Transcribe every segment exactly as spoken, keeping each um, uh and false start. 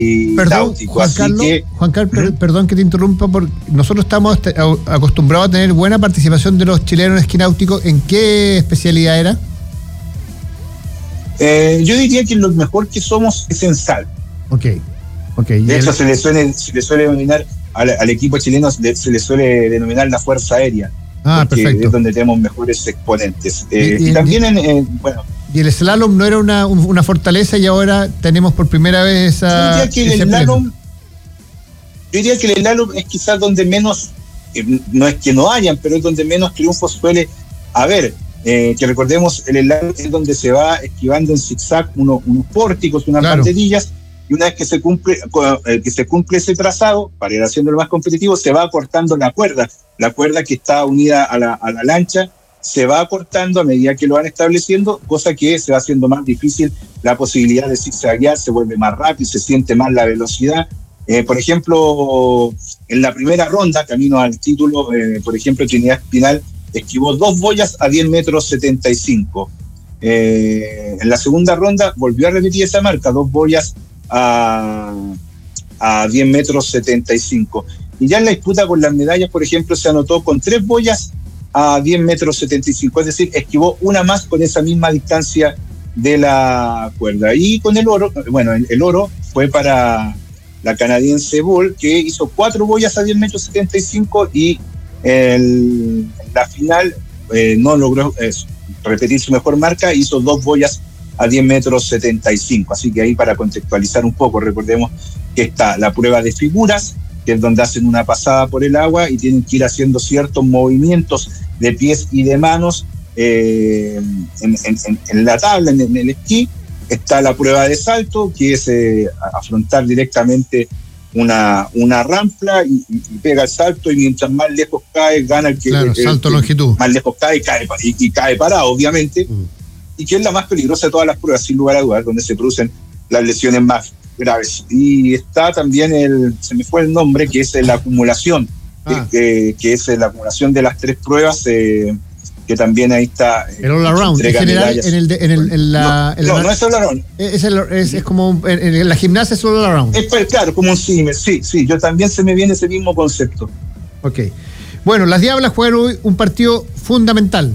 Perdón, náutico. Juan Así Carlos, que, Juan Carlos, per- ¿Mm? perdón que te interrumpa, porque nosotros estamos acostumbrados a tener buena participación de los chilenos en esquí náutico. ¿En qué especialidad era? Eh, yo diría que lo mejor que somos es en salto. Ok, ok. De hecho, el... se, le suele, se le suele denominar al, al equipo chileno, se le suele denominar la Fuerza Aérea. Ah, porque perfecto. Es donde tenemos mejores exponentes. Eh, y, y, y también, y, en, en, bueno... ¿Y el slalom no era una, una fortaleza y ahora tenemos por primera vez esa... Yo diría que el slalom, yo diría que el slalom es quizás donde menos, eh, no es que no hayan, pero es donde menos triunfos suele haber. Eh, que recordemos, el slalom es donde se va esquivando en zigzag uno, unos pórticos, unas claro. banderillas, y una vez que se cumple eh, que se cumple ese trazado, para ir haciéndolo más competitivo, se va acortando la cuerda, la cuerda que está unida a la, a la lancha, se va acortando a medida que lo van estableciendo, cosa que se va haciendo más difícil la posibilidad de zigzaguear, se vuelve más rápido, se siente más la velocidad. Eh, por ejemplo, en la primera ronda, camino al título, eh, por ejemplo, Trinidad Espinal esquivó dos boyas a diez metros setenta y cinco. Eh, en la segunda ronda volvió a repetir esa marca, dos boyas a, a diez metros setenta y cinco. Y ya en la disputa por las medallas, por ejemplo, se anotó con tres boyas a diez metros setenta y cinco, es decir, esquivó una más con esa misma distancia de la cuerda. Y con el oro, bueno, el, el oro fue para la canadiense Bull, que hizo cuatro boyas a diez metros setenta y cinco y el, la final eh, no logró eh, repetir su mejor marca, hizo dos boyas a diez metros setenta y cinco. Así que ahí, para contextualizar un poco, recordemos que está la prueba de figuras, que es donde hacen una pasada por el agua y tienen que ir haciendo ciertos movimientos de pies y de manos eh, en, en, en la tabla, en, en el esquí. Está la prueba de salto, que es eh, afrontar directamente una, una rampla y, y, y pega el salto, y mientras más lejos cae, gana el que, claro, el, salto el, longitud. Más lejos cae y cae, y, y cae parado, obviamente, uh-huh. Y que es la más peligrosa de todas las pruebas, sin lugar a dudas, donde se producen las lesiones más graves. Y está también el, se me fue el nombre, que es la acumulación, ah. que, que es la acumulación de las tres pruebas, eh, que también ahí está. El all around, en general, en, el, en, el, en la. No, en no, la, no es all around. Es, el, es, es como, en, en la gimnasia es all around. Es, pues, claro, como un símil, sí, sí, yo también se me viene ese mismo concepto. Ok. Bueno, las Diablas juegan hoy un partido fundamental.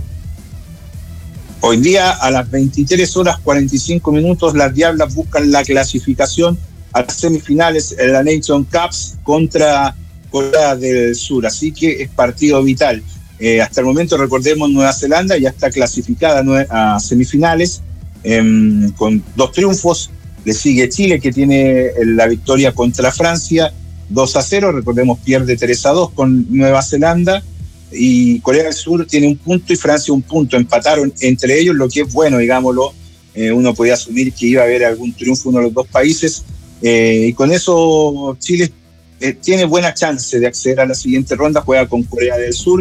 Hoy día a las veintitrés horas cuarenta y cinco minutos, las Diablas buscan la clasificación a las semifinales en la Nation Cups contra Corea del Sur, así que es partido vital. Eh, hasta el momento, recordemos, Nueva Zelanda ya está clasificada a semifinales eh, con dos triunfos. Le sigue Chile, que tiene la victoria contra Francia dos a cero, recordemos, pierde tres a dos con Nueva Zelanda. Y Corea del Sur tiene un punto y Francia un punto, empataron entre ellos, lo que es bueno, digámoslo. Eh, uno podía asumir que iba a haber algún triunfo uno de los dos países, eh, y con eso Chile eh, tiene buena chance de acceder a la siguiente ronda, juega con Corea del Sur,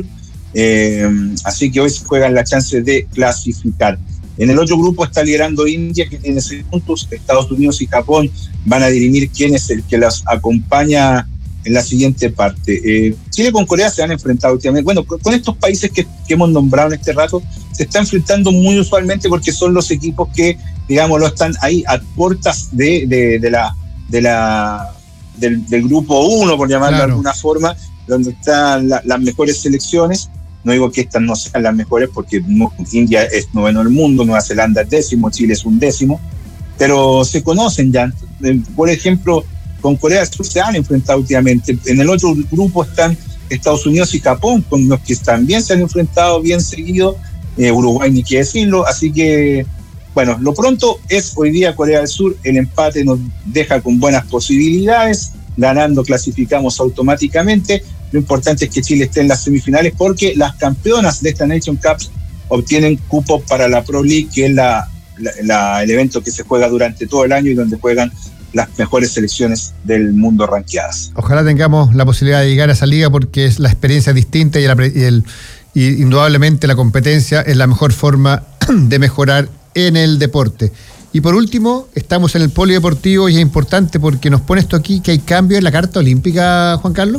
eh, así que hoy se juegan la chance de clasificar. En el otro grupo está liderando India, que tiene seis puntos. Estados Unidos y Japón van a dirimir quién es el que las acompaña en la siguiente parte. Eh, Chile con Corea se han enfrentado últimamente. Bueno, con, con estos países que, que hemos nombrado en este rato, se está enfrentando muy usualmente porque son los equipos que, digámoslo, están ahí a puertas de, de, de la, de la, del, del grupo uno, por llamarlo claro. de alguna forma, donde están la, las mejores selecciones. No digo que estas no sean las mejores, porque India es noveno del mundo, Nueva Zelanda es décimo, Chile es un décimo, pero se conocen ya. Por ejemplo, con Corea del Sur se han enfrentado últimamente. En el otro grupo están Estados Unidos y Japón, con los que también se han enfrentado bien seguido. Eh, Uruguay ni qué decirlo. Así que, bueno, lo pronto es hoy día Corea del Sur. El empate nos deja con buenas posibilidades. Ganando clasificamos automáticamente. Lo importante es que Chile esté en las semifinales, porque las campeonas de esta Nation Cups obtienen cupo para la Pro League, que es la, la, la, el evento que se juega durante todo el año y donde juegan las mejores selecciones del mundo rankeadas. Ojalá tengamos la posibilidad de llegar a esa liga, porque es la experiencia distinta y, la, y, el, y indudablemente la competencia es la mejor forma de mejorar en el deporte. Y por último, estamos en el polideportivo, y es importante porque nos pone esto aquí, que hay cambios en la Carta Olímpica, Juan Carlos.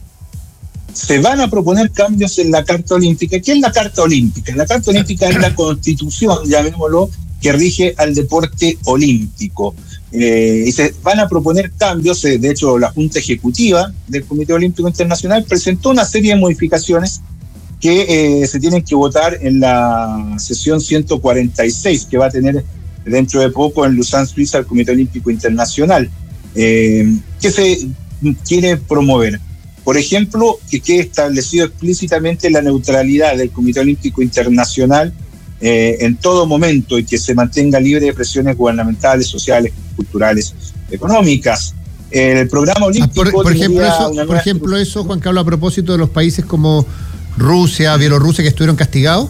Se van a proponer cambios en la Carta Olímpica. ¿Qué es la Carta Olímpica? La Carta Olímpica es la constitución, llamémoslo, que rige al deporte olímpico. Eh, y se van a proponer cambios. Eh, de hecho, la Junta Ejecutiva del Comité Olímpico Internacional presentó una serie de modificaciones que eh, se tienen que votar en la sesión ciento cuarenta y seis que va a tener dentro de poco en Lausanne, Suiza, el Comité Olímpico Internacional. Eh, ¿Qué se quiere promover? Por ejemplo, que quede establecido explícitamente la neutralidad del Comité Olímpico Internacional eh, en todo momento, y que se mantenga libre de presiones gubernamentales, sociales, culturales, económicas. El programa olímpico... Ah, por, por ejemplo, eso, por ejemplo eso, Juan Carlos, a propósito de los países como Rusia, Bielorrusia, que estuvieron castigados.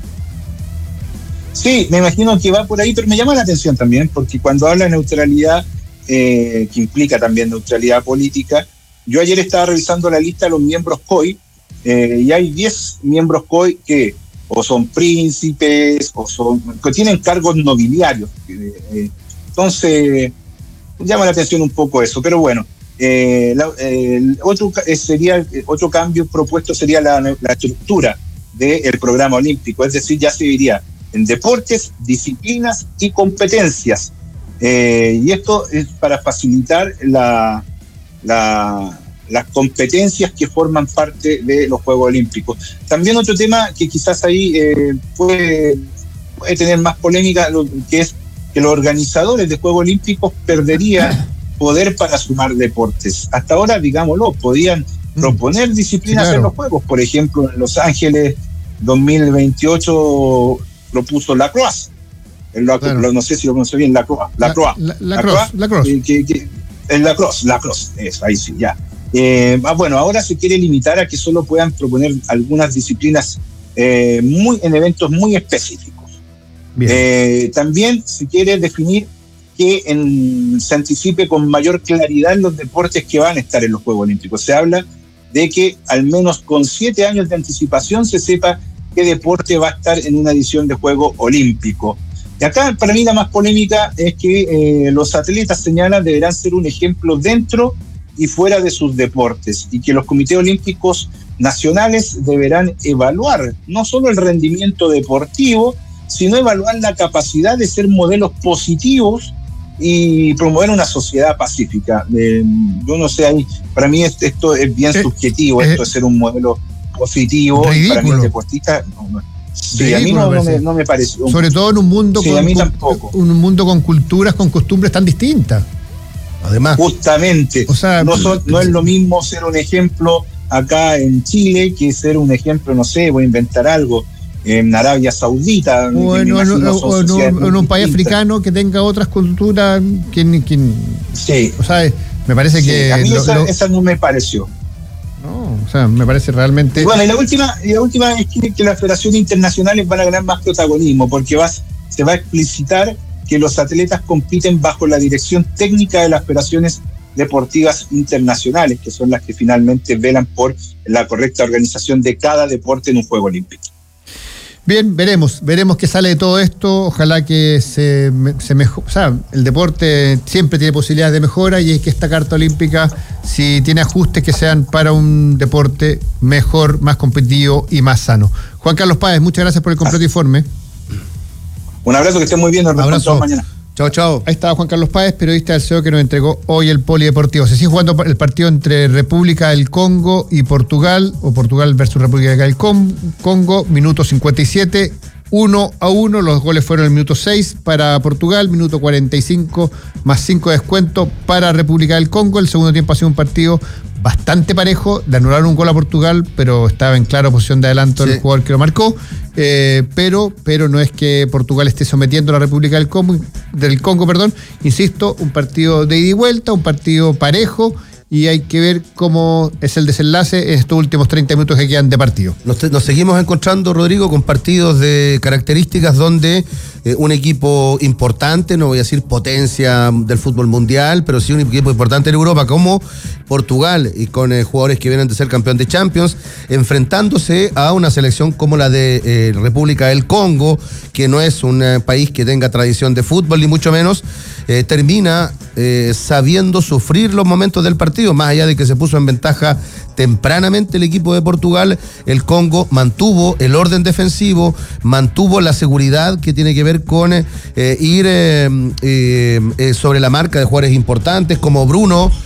Sí, me imagino que va por ahí, pero me llama la atención también, porque cuando habla de neutralidad, eh, que implica también neutralidad política, yo ayer estaba revisando la lista de los miembros C O I, eh, y hay diez miembros C O I que o son príncipes, o son que tienen cargos nobiliarios. Eh, entonces, llama la atención un poco eso, pero bueno. Eh, la, eh, otro sería otro cambio propuesto sería la, la estructura del programa olímpico, es decir, ya se diría en deportes, disciplinas y competencias, eh, y esto es para facilitar la, la, las competencias que forman parte de los Juegos Olímpicos. También otro tema que quizás ahí eh, puede, puede tener más polémica, lo, que es que los organizadores de Juegos Olímpicos perderían poder para sumar deportes. Hasta ahora, digámoslo, podían mm. proponer disciplinas claro. en los Juegos. Por ejemplo, en Los Ángeles dos mil veintiocho propuso la Croix. La, claro. No sé si lo conoce bien, la Croix. La Croix. La, la, la, la Croix. La Croix. Que, que, que, la Croix, la Croix. Eso, ahí sí, ya. Eh, bueno, ahora se quiere limitar a que solo puedan proponer algunas disciplinas eh, muy en eventos muy específicos. Eh, también se quiere definir que en, se anticipe con mayor claridad los deportes que van a estar en los Juegos Olímpicos. Se habla de que al menos con siete años de anticipación se sepa qué deporte va a estar en una edición de Juego Olímpico. Y acá para mí la más polémica es que eh, los atletas, señalan, deberán ser un ejemplo dentro y fuera de sus deportes, y que los comités olímpicos nacionales deberán evaluar no solo el rendimiento deportivo, sino evaluar la capacidad de ser modelos positivos y promover una sociedad pacífica. Eh, yo no sé, ahí para mí esto es bien eh, subjetivo, eh, esto de ser un modelo positivo. Ridículo. Para mí el deportista, no, no, sí, ridículo, a mí no, no, me, no me pareció. Sobre todo en un mundo, sí, con, a mí con, tampoco. un mundo con culturas, con costumbres tan distintas. Además. Justamente, o sea, no, son, no es lo mismo ser un ejemplo acá en Chile que ser un ejemplo, no sé, voy a inventar algo, en Arabia Saudita. Bueno, en, no, o no, en un país africano que tenga otras culturas. Que, que, sí. O sea, me parece sí, que. A mí lo, esa, lo, esa no me pareció. No, o sea, me parece realmente. Y bueno, y la última, y la última es que, que las federaciones internacionales van a ganar más protagonismo, porque va, se va a explicitar que los atletas compiten bajo la dirección técnica de las federaciones deportivas internacionales, que son las que finalmente velan por la correcta organización de cada deporte en un Juego Olímpico. Bien, veremos, veremos qué sale de todo esto. Ojalá que se, se mejore. O sea, el deporte siempre tiene posibilidades de mejora, y es que esta Carta Olímpica, si tiene ajustes que sean para un deporte mejor, más competitivo y más sano. Juan Carlos Páez, muchas gracias por el completo informe. Un abrazo, que estén muy bien. Nos vemos todos mañana. Chao, chao. Ahí estaba Juan Carlos Páez, periodista del C E O, que nos entregó hoy el polideportivo. Se sigue jugando el partido entre República del Congo y Portugal, o Portugal versus República del Congo, minuto cincuenta y siete, uno a uno. Los goles fueron el minuto seis para Portugal, minuto cuarenta y cinco más cinco de descuento para República del Congo. El segundo tiempo ha sido un partido bastante parejo. Le anularon un gol a Portugal, pero estaba en clara posición de adelanto sí. el jugador que lo marcó. Eh, pero, pero no es que Portugal esté sometiendo a la República del Congo, del Congo, perdón. Insisto, un partido de ida y vuelta, un partido parejo, y hay que ver cómo es el desenlace en estos últimos treinta minutos que quedan de partido. Nos, nos seguimos encontrando, Rodrigo, con partidos de características donde eh, un equipo importante, no voy a decir potencia del fútbol mundial, pero sí un equipo importante en Europa, como Portugal, y con eh, jugadores que vienen de ser campeón de Champions, enfrentándose a una selección como la de eh, República del Congo, que no es un eh, país que tenga tradición de fútbol, ni mucho menos, eh, termina eh, sabiendo sufrir los momentos del partido, más allá de que se puso en ventaja tempranamente el equipo de Portugal. El Congo mantuvo el orden defensivo, mantuvo la seguridad que tiene que ver con eh, ir eh, eh, sobre la marca de jugadores importantes como Bruno,